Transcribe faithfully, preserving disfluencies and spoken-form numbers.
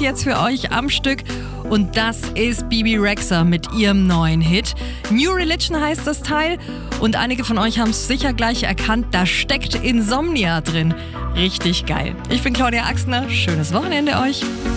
jetzt für euch am Stück. Und das ist Bebe Rexha mit ihrem neuen Hit. New Religion heißt das Teil. Und einige von euch haben es sicher gleich erkannt, da steckt Insomnia drin. Richtig geil. Ich bin Claudia Axner. Schönes Wochenende euch.